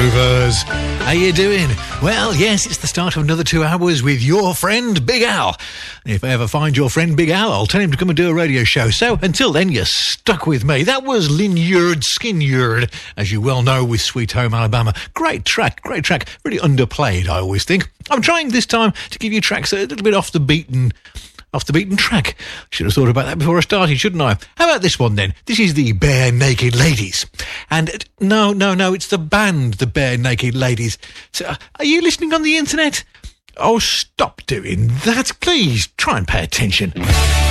Rovers. How you doing? Well, yes, it's the start of another 2 hours with your friend Big Al. If I ever find your friend Big Al, I'll tell him to come and do a radio show. So until then, you're stuck with me. That was Lynyrd Skynyrd, as you well know, with Sweet Home Alabama. Great track. Really underplayed, I always think. I'm trying this time to give you tracks a little bit off the beaten track. Should have thought about that before I started, shouldn't I? How about this one then? This is the Bare Naked Ladies. And no, it's the band, the Bare Naked Ladies. So, are you listening on the internet? Oh, stop doing that. Please, try and pay attention.